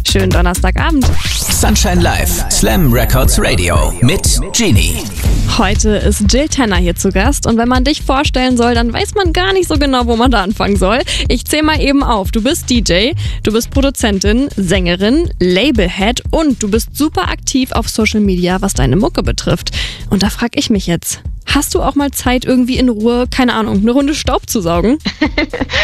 Schönen Donnerstagabend. Sunshine Live, Slam Records Radio mit Genie. Heute ist Jill Tenner hier zu Gast und wenn man dich vorstellen soll, dann weiß man gar nicht so genau, wo man da anfangen soll. Ich zähle mal eben auf. Du bist DJ, du bist Produzentin, Sängerin, Labelhead und du bist super aktiv auf Social Media, was deine Mucke betrifft. Und da frage ich mich jetzt, hast du auch mal Zeit, irgendwie in Ruhe, keine Ahnung, eine Runde Staub zu saugen?